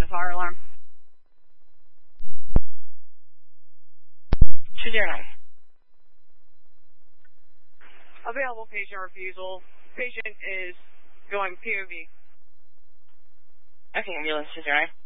a fire alarm. 209. Available patient refusal. Patient is going POV. Okay, ambulance 209.